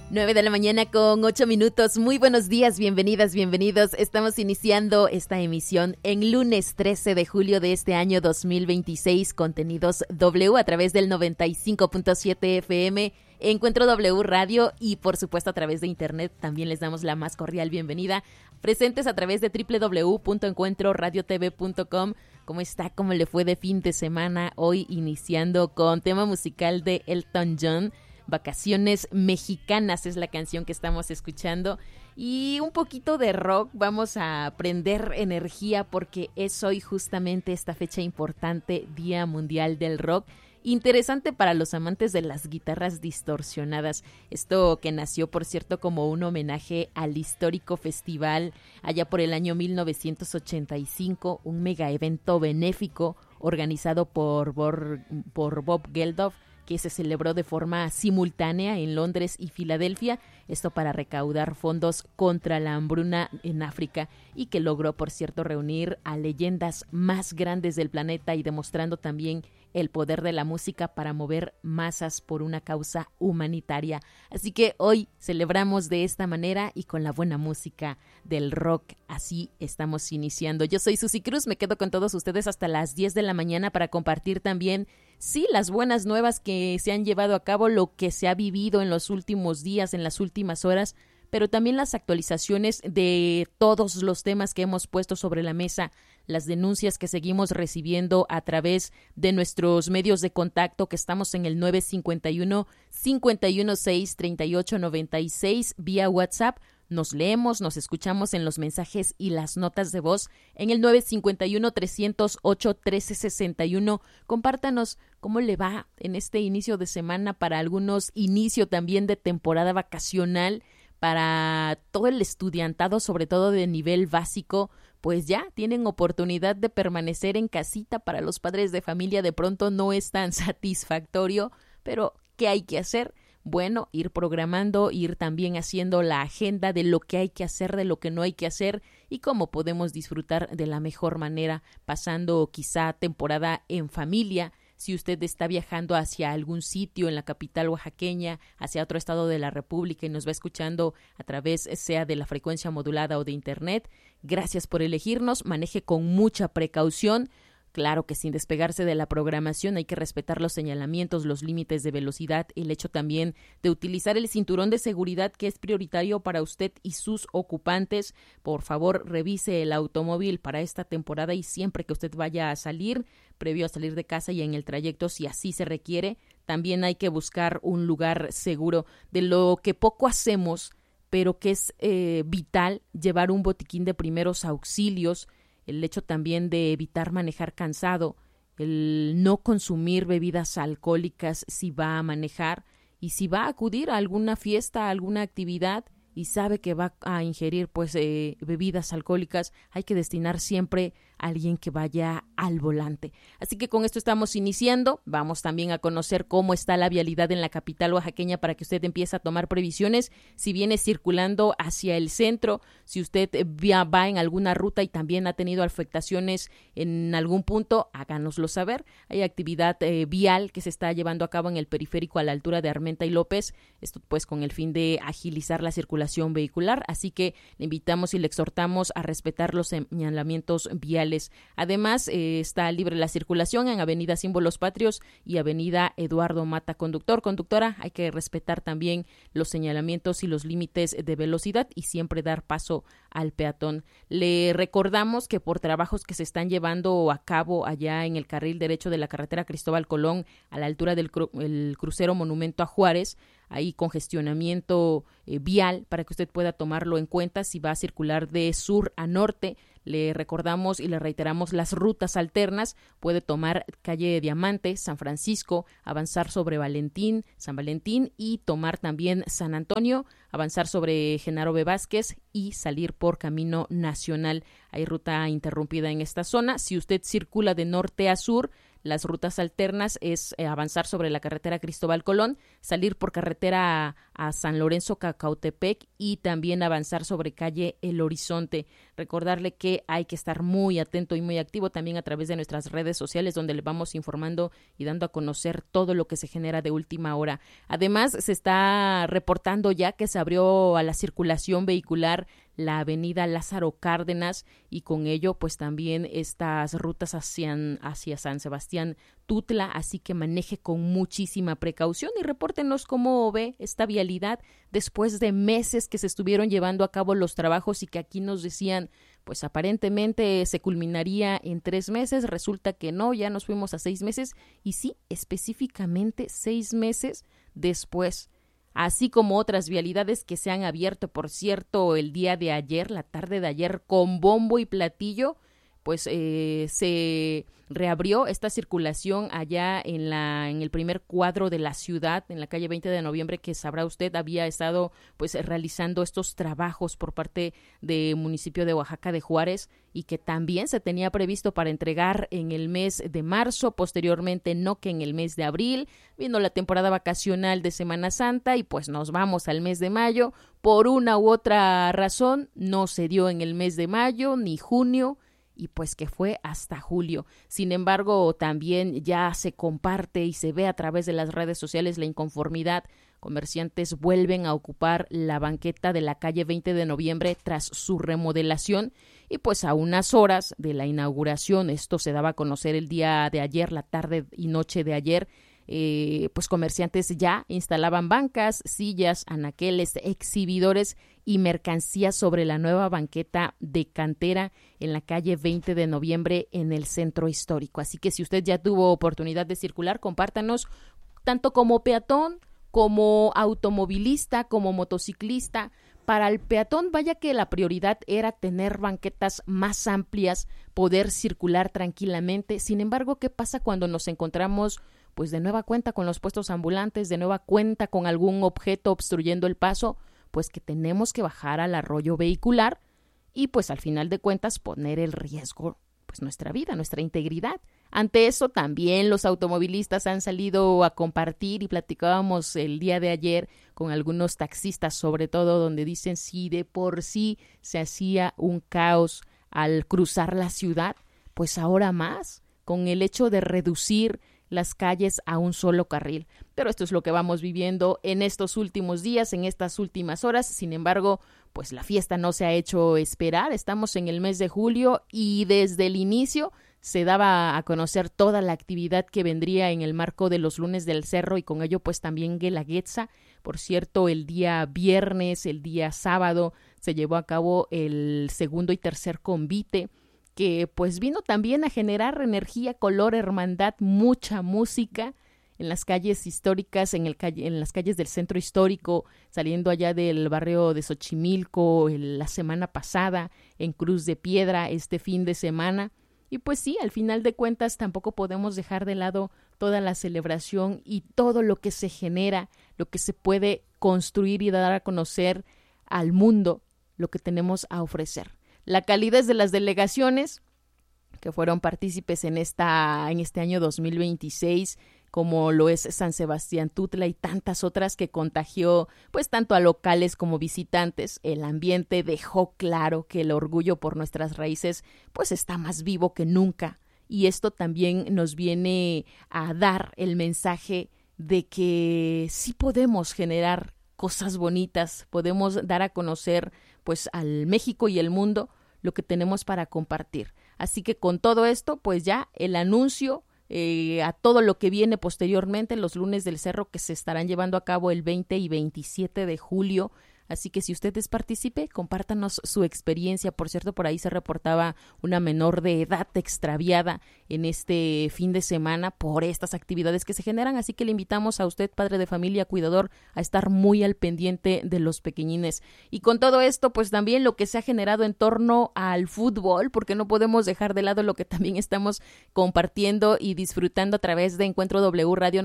9 de la mañana con 8 minutos. Muy buenos días, bienvenidas, bienvenidos. Estamos iniciando esta emisión en lunes 13 de julio de este año 2026. Contenidos W a través del 95.7 FM, Encuentro W Radio y por supuesto a través de internet. También les damos la más cordial bienvenida. Presentes a través de www.encuentroradiotv.com. ¿Cómo está? ¿Cómo le fue de fin de semana? Hoy iniciando con tema musical de Elton John. Vacaciones Mexicanas es la canción que estamos escuchando y un poquito de rock. Vamos a prender energía porque es hoy justamente esta fecha importante, Día Mundial del Rock. Interesante para los amantes de las guitarras distorsionadas. Esto que nació, por cierto, como un homenaje al histórico festival allá por el año 1985, un mega evento benéfico organizado por Bob Geldof, que se celebró de forma simultánea en Londres y Filadelfia, esto para recaudar fondos contra la hambruna en África, y que logró, por cierto, reunir a leyendas más grandes del planeta y demostrando también el poder de la música para mover masas por una causa humanitaria. Así que hoy celebramos de esta manera y con la buena música del rock. Así estamos iniciando. Yo soy Susi Cruz, me quedo con todos ustedes hasta las 10 de la mañana para compartir también, sí, las buenas nuevas que se han llevado a cabo, lo que se ha vivido en los últimos días, en las últimas horas, pero también las actualizaciones de todos los temas que hemos puesto sobre la mesa, las denuncias que seguimos recibiendo a través de nuestros medios de contacto, que estamos en el 951-516-3896 vía WhatsApp. Nos leemos, nos escuchamos en los mensajes y las notas de voz en el 951-308-1361. Compártanos cómo le va en este inicio de semana, para algunos inicio también de temporada vacacional, para todo el estudiantado, sobre todo de nivel básico, pues ya tienen oportunidad de permanecer en casita. Para los padres de familia de pronto no es tan satisfactorio, pero ¿qué hay que hacer? Bueno, ir programando, ir también haciendo la agenda de lo que hay que hacer, de lo que no hay que hacer y cómo podemos disfrutar de la mejor manera, pasando quizá temporada en familia. Si usted está viajando hacia algún sitio en la capital oaxaqueña, hacia otro estado de la República y nos va escuchando a través sea de la frecuencia modulada o de internet, gracias por elegirnos. Maneje con mucha precaución. Claro que sin despegarse de la programación, hay que respetar los señalamientos, los límites de velocidad, el hecho también de utilizar el cinturón de seguridad, que es prioritario para usted y sus ocupantes. Por favor, revise el automóvil para esta temporada y siempre que usted vaya a salir, previo a salir de casa y en el trayecto, si así se requiere. También hay que buscar un lugar seguro. De lo que poco hacemos, pero que es vital, llevar un botiquín de primeros auxilios, el hecho también de evitar manejar cansado, el no consumir bebidas alcohólicas si va a manejar, y si va a acudir a alguna fiesta, a alguna actividad y sabe que va a ingerir bebidas alcohólicas, hay que destinar siempre a alguien que vaya al volante. Así que con esto estamos iniciando. Vamos también a conocer cómo está la vialidad en la capital oaxaqueña para que usted empiece a tomar previsiones si viene circulando hacia el centro, si usted va en alguna ruta y también ha tenido afectaciones en algún punto, háganoslo saber. Hay actividad vial que se está llevando a cabo en el periférico a la altura de Armenta y López, esto pues con el fin de agilizar la circulación vehicular, así que le invitamos y le exhortamos a respetar los señalamientos viales. Además, está libre la circulación en Avenida Símbolos Patrios y Avenida Eduardo Mata. Conductora, hay que respetar también los señalamientos y los límites de velocidad y siempre dar paso al peatón. Le recordamos que por trabajos que se están llevando a cabo allá en el carril derecho de la carretera Cristóbal Colón, a la altura del crucero Monumento a Juárez, hay congestionamiento vial para que usted pueda tomarlo en cuenta si va a circular de sur a norte. Le recordamos y le reiteramos las rutas alternas. Puede tomar calle Diamante, San Francisco, avanzar sobre San Valentín y tomar también San Antonio, avanzar sobre Genaro B. Vázquez y salir por Camino Nacional. Hay ruta interrumpida en esta zona. Si usted circula de norte a sur, Las rutas alternas es avanzar sobre la carretera Cristóbal Colón, salir por carretera a San Lorenzo Cacautepec y también avanzar sobre calle El Horizonte. Recordarle que hay que estar muy atento y muy activo también a través de nuestras redes sociales, donde le vamos informando y dando a conocer todo lo que se genera de última hora. Además, se está reportando ya que se abrió a la circulación vehicular la avenida Lázaro Cárdenas y con ello pues también estas rutas hacia San Sebastián Tutla, así que maneje con muchísima precaución y repórtenos cómo ve esta vialidad después de meses que se estuvieron llevando a cabo los trabajos y que aquí nos decían pues aparentemente se culminaría en 3 meses, resulta que no, ya nos fuimos a 6 meses y sí, específicamente 6 meses después. Así como otras vialidades que se han abierto, por cierto, el día de ayer, la tarde de ayer, con bombo y platillo, pues se reabrió esta circulación allá en el primer cuadro de la ciudad, en la calle 20 de noviembre, que sabrá usted había estado pues realizando estos trabajos por parte del municipio de Oaxaca de Juárez y que también se tenía previsto para entregar en el mes de marzo, posteriormente no que en el mes de abril, viendo la temporada vacacional de Semana Santa y pues nos vamos al mes de mayo. Por una u otra razón no se dio en el mes de mayo ni junio, y pues que fue hasta julio. Sin embargo, también ya se comparte y se ve a través de las redes sociales la inconformidad. Comerciantes vuelven a ocupar la banqueta de la calle 20 de noviembre tras su remodelación y pues a unas horas de la inauguración, esto se daba a conocer el día de ayer, la tarde y noche de ayer, pues comerciantes ya instalaban bancas, sillas, anaqueles, exhibidores y mercancías sobre la nueva banqueta de cantera en la calle 20 de noviembre en el centro histórico. Así que si usted ya tuvo oportunidad de circular, compártanos tanto como peatón, como automovilista, como motociclista. Para el peatón, vaya que la prioridad era tener banquetas más amplias, poder circular tranquilamente. Sin embargo, ¿qué pasa cuando nos encontramos pues de nueva cuenta con los puestos ambulantes, de nueva cuenta con algún objeto obstruyendo el paso? Pues que tenemos que bajar al arroyo vehicular y pues al final de cuentas poner en riesgo pues nuestra vida, nuestra integridad. Ante eso también los automovilistas han salido a compartir y platicábamos el día de ayer con algunos taxistas sobre todo, donde dicen si de por sí se hacía un caos al cruzar la ciudad, pues ahora más con el hecho de reducir las calles a un solo carril. Pero esto es lo que vamos viviendo en estos últimos días, en estas últimas horas. Sin embargo, pues la fiesta no se ha hecho esperar. Estamos en el mes de julio y desde el inicio se daba a conocer toda la actividad que vendría en el marco de los lunes del cerro y con ello pues también Guelaguetza. Por cierto, el día viernes, el día sábado se llevó a cabo el segundo y tercer convite, que pues vino también a generar energía, color, hermandad, mucha música en las calles históricas, en las calles del centro histórico, saliendo allá del barrio de Xochimilco la semana pasada, en Cruz de Piedra este fin de semana. Y pues sí, al final de cuentas tampoco podemos dejar de lado toda la celebración y todo lo que se genera, lo que se puede construir y dar a conocer al mundo, lo que tenemos a ofrecer. La calidez de las delegaciones que fueron partícipes en este año 2026, como lo es San Sebastián Tutla y tantas otras que contagió pues tanto a locales como visitantes. El ambiente dejó claro que el orgullo por nuestras raíces pues está más vivo que nunca, y esto también nos viene a dar el mensaje de que sí podemos generar cosas bonitas, podemos dar a conocer pues al México y el mundo lo que tenemos para compartir. Así que con todo esto, pues ya el anuncio a todo lo que viene posteriormente, los lunes del cerro que se estarán llevando a cabo el 20 y 27 de julio. Así que si ustedes participe, compártanos su experiencia. Por cierto, por ahí se reportaba una menor de edad extraviada en este fin de semana por estas actividades que se generan. Así que le invitamos a usted, padre de familia, cuidador, a estar muy al pendiente de los pequeñines. Y con todo esto, pues también lo que se ha generado en torno al fútbol, porque no podemos dejar de lado lo que también estamos compartiendo y disfrutando a través de Encuentro W Radio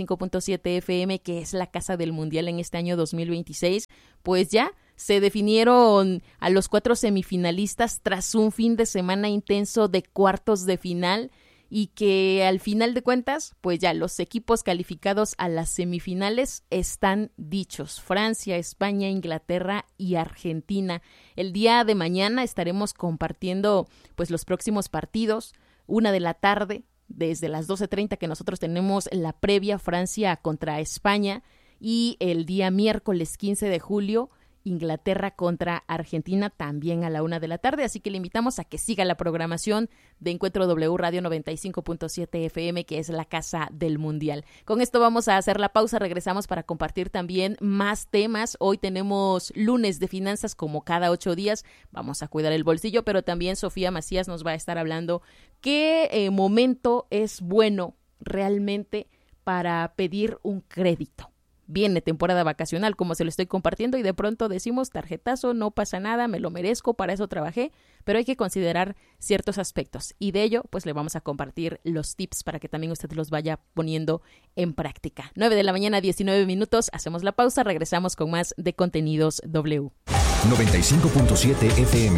95.7 FM, que es la casa del Mundial en este año 2026. Pues ya se definieron a los 4 semifinalistas tras un fin de semana intenso de cuartos de final y que al final de cuentas, pues ya los equipos calificados a las semifinales están dichos: Francia, España, Inglaterra y Argentina. El día de mañana estaremos compartiendo pues los próximos partidos, 1 de la tarde, desde las 12:30 que nosotros tenemos la previa, Francia contra España, y el día miércoles 15 de julio, Inglaterra contra Argentina, también a la 1 de la tarde, así que le invitamos a que siga la programación de Encuentro W Radio 95.7 FM, que es la casa del Mundial. Con esto vamos a hacer la pausa, regresamos para compartir también más temas. Hoy tenemos lunes de finanzas como cada 8 días, vamos a cuidar el bolsillo, pero también Sofía Macías nos va a estar hablando qué momento es bueno realmente para pedir un crédito. Viene temporada vacacional, como se lo estoy compartiendo, y de pronto decimos tarjetazo, no pasa nada, me lo merezco, para eso trabajé, pero hay que considerar ciertos aspectos, y de ello pues le vamos a compartir los tips para que también usted los vaya poniendo en práctica. 9 de la mañana, 19 minutos, hacemos la pausa, regresamos con más de Contenidos W. 95.7 FM.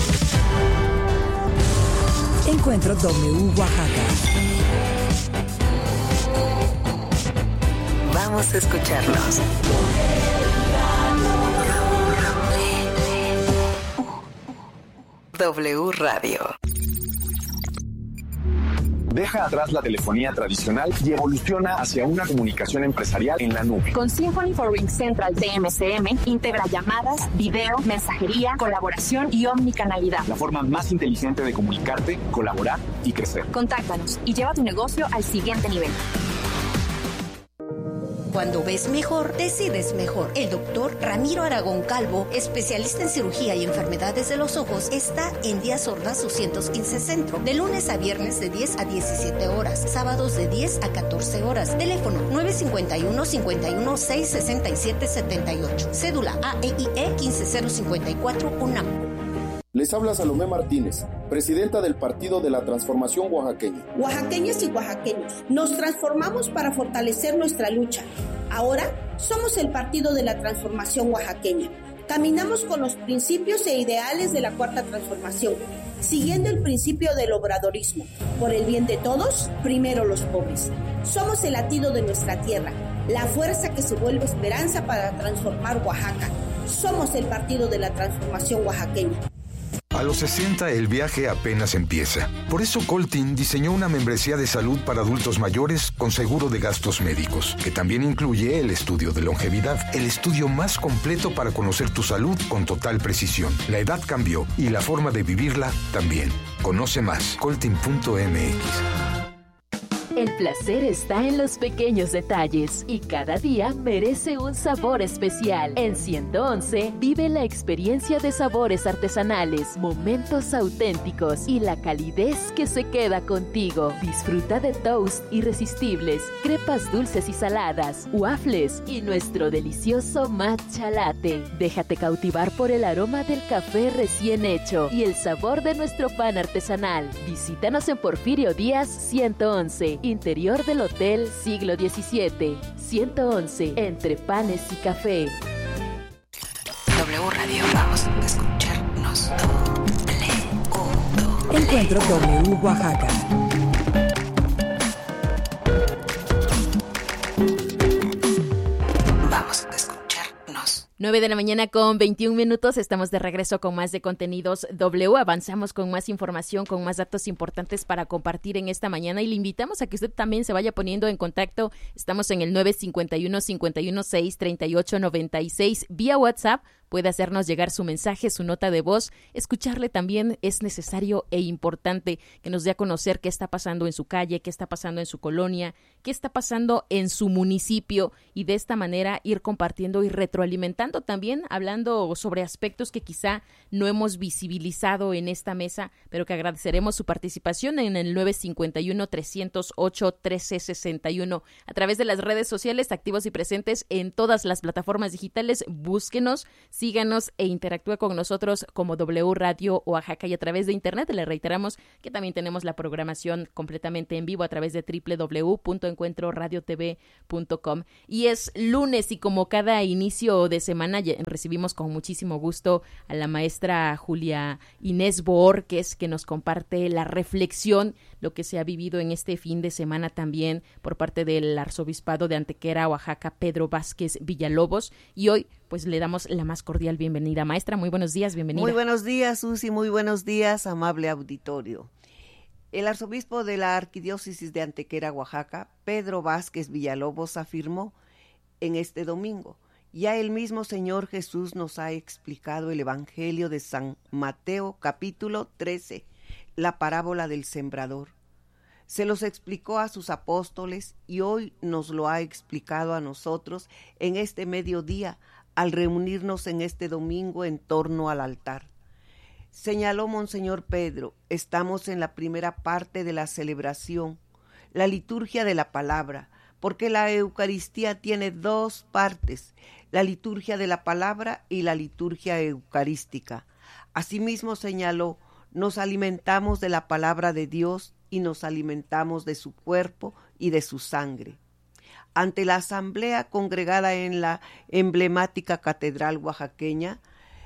Encuentro W Oaxaca. Vamos a escucharnos. W Radio. Deja atrás la telefonía tradicional y evoluciona hacia una comunicación empresarial en la nube. Con Symphony for RingCentral de MCM, integra llamadas, video, mensajería, colaboración y omnicanalidad. La forma más inteligente de comunicarte, colaborar y crecer. Contáctanos y lleva tu negocio al siguiente nivel. Cuando ves mejor, decides mejor. El doctor Ramiro Aragón Calvo, especialista en cirugía y enfermedades de los ojos, está en Díaz Ordaz 215 Centro, de lunes a viernes de 10 a 17 horas, sábados de 10 a 14 horas. Teléfono 951-51-667-78. Cédula AEIE 15054 UNAM. Les habla Salomé Martínez, presidenta del Partido de la Transformación Oaxaqueña. Oaxaqueñas y oaxaqueños, nos transformamos para fortalecer nuestra lucha. Ahora somos el Partido de la Transformación Oaxaqueña. Caminamos con los principios e ideales de la Cuarta Transformación, siguiendo el principio del obradorismo. Por el bien de todos, primero los pobres. Somos el latido de nuestra tierra, la fuerza que se vuelve esperanza para transformar Oaxaca. Somos el Partido de la Transformación Oaxaqueña. A los 60 el viaje apenas empieza. Por eso Coltin diseñó una membresía de salud para adultos mayores con seguro de gastos médicos, que también incluye el estudio de longevidad, el estudio más completo para conocer tu salud con total precisión. La edad cambió y la forma de vivirla también. Conoce más, coltin.mx. El placer está en los pequeños detalles y cada día merece un sabor especial. En 111 vive la experiencia de sabores artesanales, momentos auténticos y la calidez que se queda contigo. Disfruta de toast irresistibles, crepas dulces y saladas, waffles y nuestro delicioso matcha latte. Déjate cautivar por el aroma del café recién hecho y el sabor de nuestro pan artesanal. Visítanos en Porfirio Díaz 111. Interior del Hotel Siglo XVII, 111, entre panes y café. W Radio, vamos a escucharnos. Encuentro W Oaxaca. Vamos a escucharnos. 9 de la mañana con 21 minutos, estamos de regreso con más de Contenidos W, avanzamos con más información, con más datos importantes para compartir en esta mañana y le invitamos a que usted también se vaya poniendo en contacto. Estamos en el 951-516-3896 vía WhatsApp. Puede hacernos llegar su mensaje, su nota de voz. Escucharle también es necesario e importante, que nos dé a conocer qué está pasando en su calle, qué está pasando en su colonia, qué está pasando en su municipio, y de esta manera ir compartiendo y retroalimentando también, hablando sobre aspectos que quizá no hemos visibilizado en esta mesa, pero que agradeceremos su participación en el 951-308-1361. A través de las redes sociales, activos y presentes en todas las plataformas digitales, búsquenos, síganos e interactúe con nosotros como W Radio Oaxaca, y a través de internet le reiteramos que también tenemos la programación completamente en vivo a través de www.encuentroradiotv.com. Y es lunes y como cada inicio de semana recibimos con muchísimo gusto a la maestra Julia Inés Borges, que nos comparte la reflexión lo que se ha vivido en este fin de semana también por parte del Arzobispado de Antequera, Oaxaca, Pedro Vázquez Villalobos. Y hoy pues le damos la más cordial bienvenida. Maestra, muy buenos días, bienvenida. Muy buenos días, Susi, muy buenos días, amable auditorio. El arzobispo de la Arquidiócesis de Antequera, Oaxaca, Pedro Vázquez Villalobos, afirmó en este domingo: ya el mismo Señor Jesús nos ha explicado el Evangelio de San Mateo, capítulo 13, la parábola del sembrador. Se los explicó a sus apóstoles y hoy nos lo ha explicado a nosotros en este mediodía al reunirnos en este domingo en torno al altar. Señaló Monseñor Pedro, estamos en la primera parte de la celebración, la liturgia de la palabra, porque la Eucaristía tiene dos partes, la liturgia de la palabra y la liturgia eucarística. Asimismo señaló, nos alimentamos de la palabra de Dios y nos alimentamos de su cuerpo y de su sangre. Ante la asamblea congregada en la emblemática catedral oaxaqueña,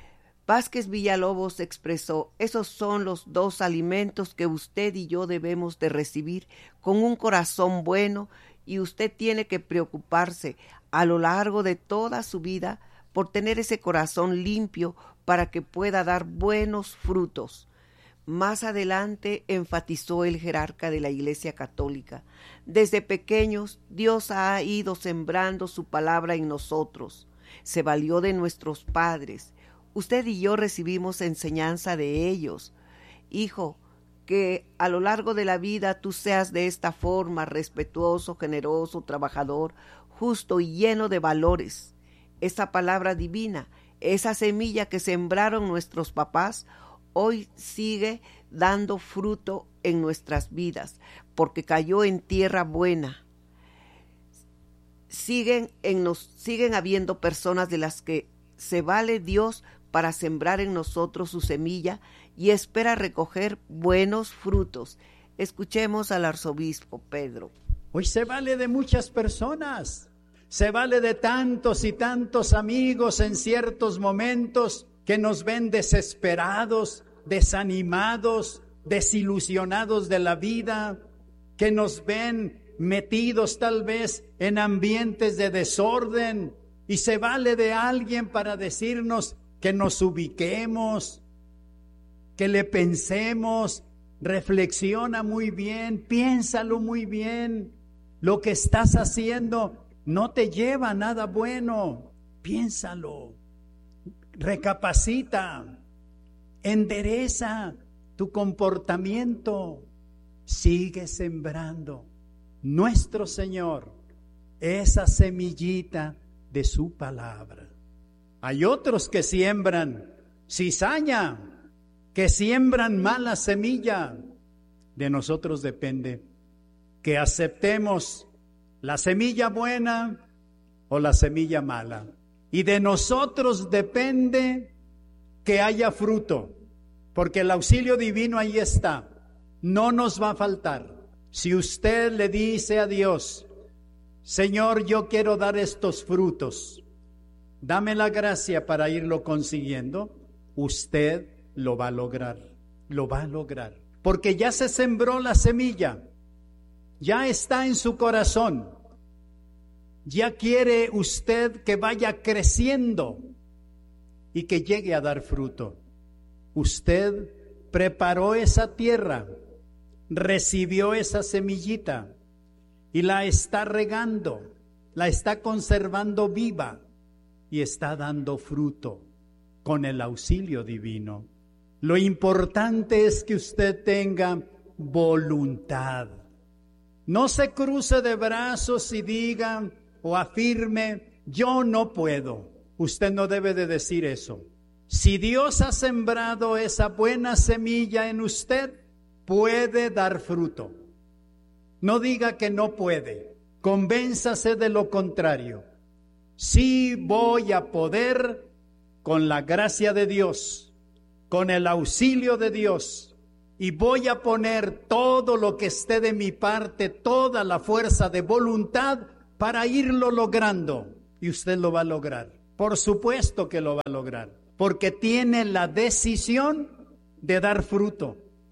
Vázquez Villalobos expresó: esos son los dos alimentos que usted y yo debemos de recibir con un corazón bueno, y usted tiene que preocuparse a lo largo de toda su vida por tener ese corazón limpio para que pueda dar buenos frutos. Más adelante enfatizó el jerarca de la Iglesia Católica: desde pequeños Dios ha ido sembrando su palabra en nosotros, se valió de nuestros padres. Usted y yo recibimos enseñanza de ellos. Hijo, que a lo largo de la vida tú seas de esta forma, respetuoso, generoso, trabajador, justo y lleno de valores. Esa palabra divina, esa semilla que sembraron nuestros papás, hoy sigue dando fruto en nuestras vidas, porque cayó en tierra buena. Siguen habiendo personas de las que se vale Dios para sembrar en nosotros su semilla y espera recoger buenos frutos. Escuchemos al arzobispo Pedro. Hoy se vale de muchas personas, se vale de tantos y tantos amigos en ciertos momentos que nos ven desesperados, desanimados, desilusionados de la vida, que nos ven metidos tal vez en ambientes de desorden, y se vale de alguien para decirnos que nos ubiquemos, que le pensemos, reflexiona muy bien, piénsalo muy bien. Lo que estás haciendo no te lleva a nada bueno. Piénsalo, recapacita, endereza tu comportamiento, sigue sembrando. Nuestro Señor, esa semillita de su palabra. Hay otros que siembran cizaña, que siembran mala semilla. De nosotros depende que aceptemos la semilla buena o la semilla mala. Y de nosotros depende que haya fruto, porque el auxilio divino ahí está, no nos va a faltar. Si usted le dice a Dios: Señor, yo quiero dar estos frutos, dame la gracia para irlo consiguiendo, usted lo va a lograr, porque ya se sembró la semilla, ya está en su corazón, ya quiere usted que vaya creciendo y que llegue a dar fruto. Usted preparó esa tierra, recibió esa semillita y la está regando, la está conservando viva y está dando fruto con el auxilio divino. Lo importante es que usted tenga voluntad. No se cruce de brazos y diga o afirme: yo no puedo. Usted no debe de decir eso. Si Dios ha sembrado esa buena semilla en usted, puede dar fruto. No diga que no puede. Convénzase de lo contrario. Sí voy a poder, con la gracia de Dios, con el auxilio de Dios, y voy a poner todo lo que esté de mi parte, toda la fuerza de voluntad para irlo logrando. Y usted lo va a lograr. Por supuesto que lo va a lograr, porque tiene la decisión de dar fruto.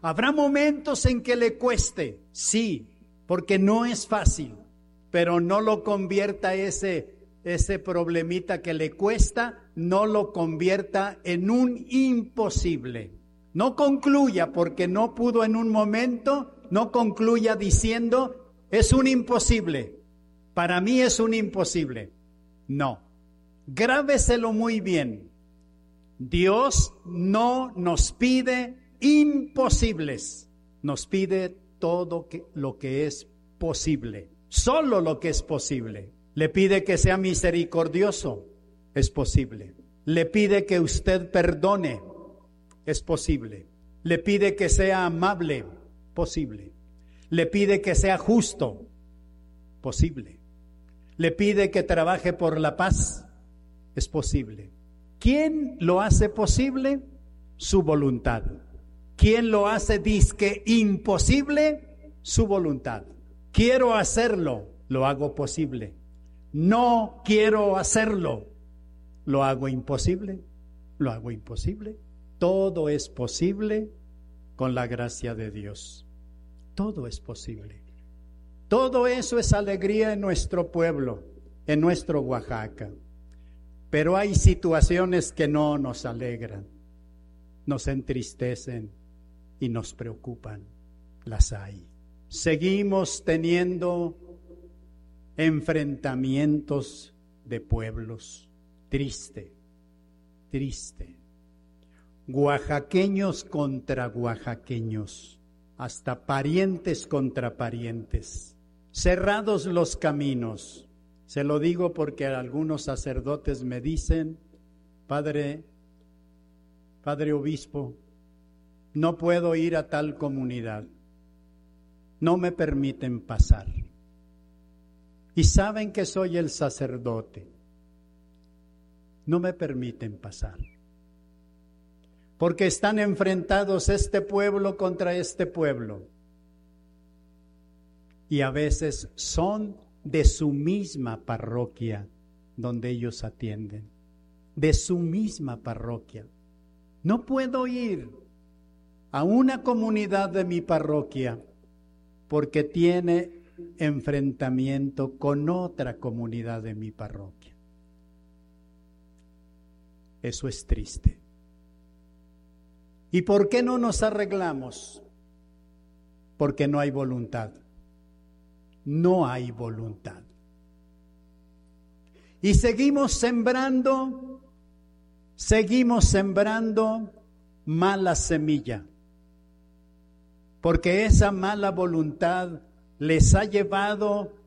Habrá momentos en que le cueste, sí, porque no es fácil, pero no lo convierta ese problemita que le cuesta, no lo convierta en un imposible. No concluya porque no pudo en un momento, no concluya diciendo, es un imposible. Para mí es un imposible. No, grábeselo muy bien. Dios no nos pide imposibles, nos pide todo lo que es posible, solo lo que es posible. Le pide que sea misericordioso, es posible. Le pide que usted perdone, es posible. Le pide que sea amable, posible. Le pide que sea justo, posible. Le pide que trabaje por la paz, es posible. ¿Quién lo hace posible? Su voluntad. ¿Quién lo hace disque imposible? Su voluntad. Quiero hacerlo, lo hago posible. No quiero hacerlo, lo hago imposible. Lo hago imposible. Todo es posible con la gracia de Dios. Todo es posible. Todo eso es alegría en nuestro pueblo, en nuestro Oaxaca. Pero hay situaciones que no nos alegran, nos entristecen y nos preocupan. Las hay. Seguimos teniendo enfrentamientos de pueblos. Triste, triste. Oaxaqueños contra oaxaqueños, hasta parientes contra parientes. Cerrados los caminos. Se lo digo porque algunos sacerdotes me dicen, Padre obispo, no puedo ir a tal comunidad, no me permiten pasar. Y saben que soy el sacerdote, no me permiten pasar. Porque están enfrentados este pueblo contra este pueblo. Y a veces son de su misma parroquia donde ellos atienden, de su misma parroquia. No puedo ir a una comunidad de mi parroquia porque tiene enfrentamiento con otra comunidad de mi parroquia. Eso es triste. ¿Y por qué no nos arreglamos? Porque no hay voluntad. No hay voluntad. Y seguimos sembrando mala semilla. Porque esa mala voluntad les ha llevado